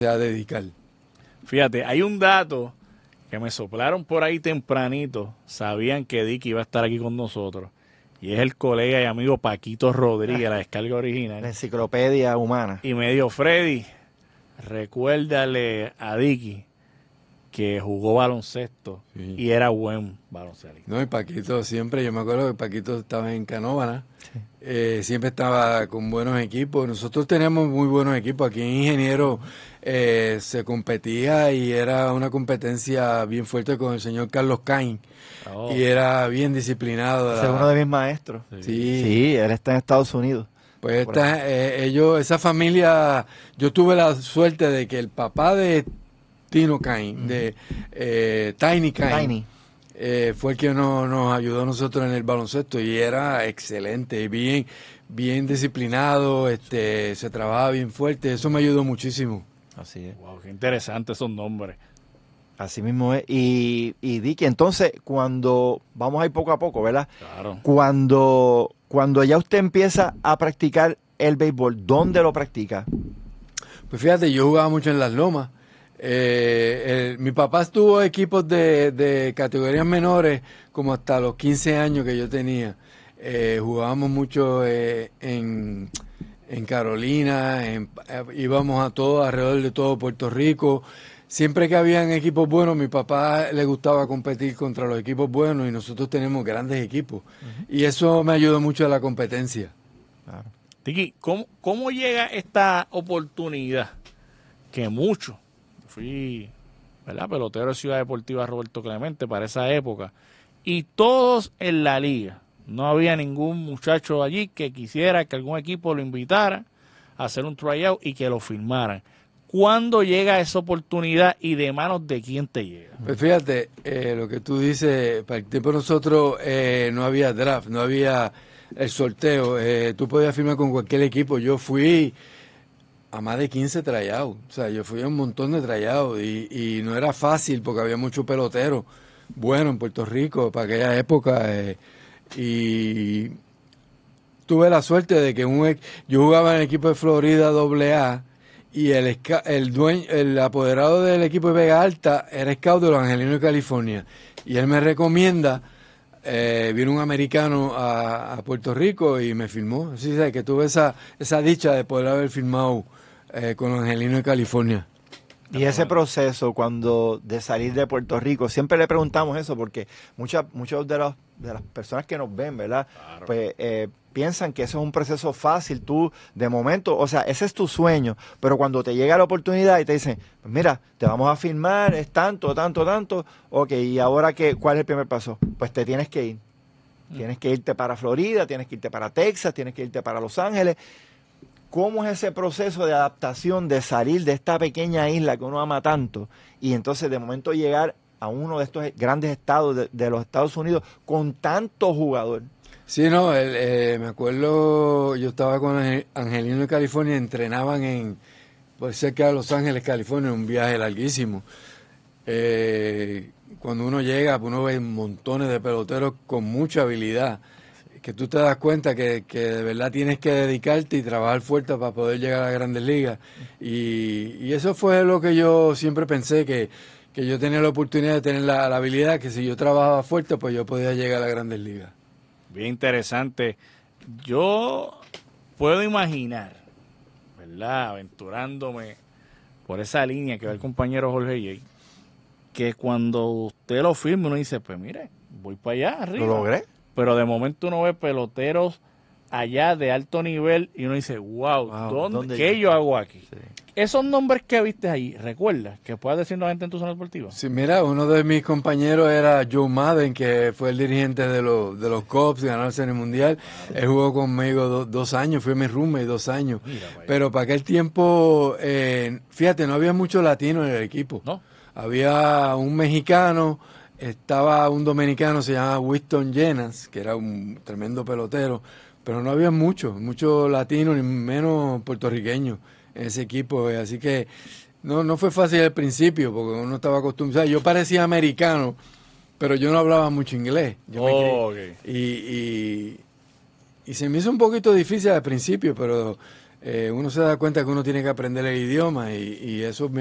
a dedicar. Fíjate, hay un dato que me soplaron por ahí tempranito. Sabían que Dicky iba a estar aquí con nosotros. Y es el colega y amigo Paquito Rodríguez, la descarga original. La enciclopedia humana. Y me dijo, Freddy, recuérdale a Dicky que jugó baloncesto y era buen baloncelista. No, y Paquito siempre, yo me acuerdo que Paquito estaba en Canóvana, siempre estaba con buenos equipos. Nosotros teníamos muy buenos equipos. Aquí en Ingeniero se competía y era una competencia bien fuerte con el señor Carlos Cain. Oh. Y era bien disciplinado. Ese es uno de mis maestros. Sí, él está en Estados Unidos. Pues esa familia, yo tuve la suerte de que el papá de Tino Cain, de Tiny Cain, fue el que nos ayudó a nosotros en el baloncesto y era excelente, bien disciplinado, se trabajaba bien fuerte, eso me ayudó muchísimo. Así es. Wow, qué interesante esos nombres. Así mismo es. Y Dicky, entonces, cuando vamos a ir poco a poco, ¿verdad? Claro. Cuando ya usted empieza a practicar el béisbol, ¿dónde lo practica? Pues fíjate, yo jugaba mucho en Las Lomas. Mi papá tuvo equipos de categorías menores como hasta los 15 años que yo tenía. Jugábamos mucho en Carolina, íbamos a todo, alrededor de todo Puerto Rico. Siempre que habían equipos buenos, mi papá le gustaba competir contra los equipos buenos y nosotros tenemos grandes equipos. Y eso me ayudó mucho a la competencia. Claro. Tiki, ¿cómo llega esta oportunidad? Que mucho, fui, ¿verdad?, pelotero de Ciudad Deportiva Roberto Clemente para esa época, y todos en la liga. No había ningún muchacho allí que quisiera que algún equipo lo invitara a hacer un tryout y que lo firmaran. ¿Cuándo llega esa oportunidad y de manos de quién te llega? Pues fíjate, lo que tú dices, para el tiempo de nosotros no había draft, no había el sorteo, tú podías firmar con cualquier equipo. Yo fui a más de 15 tryouts, o sea, yo fui a un montón de tryouts y no era fácil porque había muchos peloteros buenos en Puerto Rico para aquella época y tuve la suerte de que yo jugaba en el equipo de Florida AA y el apoderado del equipo de Vega Alta era scout de los Angelinos de California y él me recomienda, vino un americano a Puerto Rico y me firmó, así que tuve esa dicha de poder haber firmado con los Angelinos de California. Y ese proceso de salir de Puerto Rico, siempre le preguntamos eso porque muchos de las personas que nos ven, ¿verdad? Claro. Pues piensan que eso es un proceso fácil, tú de momento, o sea, ese es tu sueño, pero cuando te llega la oportunidad y te dicen, pues mira, te vamos a firmar, es tanto, ok, y ahora ¿cuál es el primer paso? Pues te tienes que ir. Tienes que irte para Florida, tienes que irte para Texas, tienes que irte para Los Ángeles. ¿Cómo es ese proceso de adaptación, de salir de esta pequeña isla que uno ama tanto y entonces de momento llegar a uno de estos grandes estados de los Estados Unidos con tantos jugadores? Sí, no, me acuerdo, yo estaba con Angelino de California, entrenaban por cerca de Los Ángeles, California, un viaje larguísimo. Cuando uno llega, uno ve montones de peloteros con mucha habilidad, que tú te das cuenta que de verdad tienes que dedicarte y trabajar fuerte para poder llegar a las Grandes Ligas. Y eso fue lo que yo siempre pensé, que yo tenía la oportunidad de tener la habilidad, que si yo trabajaba fuerte, pues yo podía llegar a las Grandes Ligas. Bien interesante. Yo puedo imaginar, ¿verdad?, aventurándome por esa línea que va el compañero Jorge J., que cuando usted lo firme uno dice, pues mire, voy para allá arriba. Lo logré. Pero de momento uno ve peloteros allá de alto nivel y uno dice, wow, ¿qué yo hago aquí? Sí. Esos nombres que viste ahí, ¿recuerdas? ¿Que puedas decirnos a la gente en tu zona deportiva? Sí, mira, uno de mis compañeros era Joe Madden, que fue el dirigente de los Cubs, ganó el Serie Mundial. Claro. Él jugó conmigo 2 años, fue mi roommate 2 años. Mira, pero para aquel tiempo, fíjate, no había mucho latino en el equipo. ¿No? Había un mexicano, estaba un dominicano, se llamaba Winston Llenas, que era un tremendo pelotero, pero no había mucho latino, ni menos puertorriqueño en ese equipo, así que no fue fácil al principio, porque uno estaba acostumbrado, yo parecía americano, pero yo no hablaba mucho inglés. Okay. Y se me hizo un poquito difícil al principio, pero uno se da cuenta que uno tiene que aprender el idioma y eso